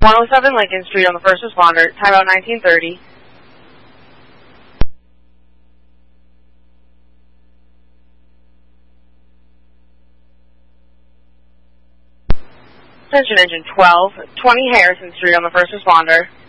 107 Lincoln Street on the first responder, timeout 1930. Attention engine 12, 20 Harrison Street on the first responder.